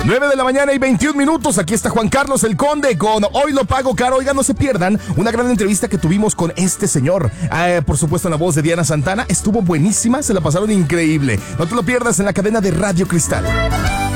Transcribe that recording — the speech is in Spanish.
9 de la mañana y 21 minutos. Aquí está Juan Carlos el Conde con Hoy lo pago caro. Oigan, no se pierdan una gran entrevista que tuvimos con este señor. Por supuesto, en la voz de Diana Santana. Estuvo buenísima, se la pasaron increíble. No te lo pierdas en la cadena de Radio Cristal.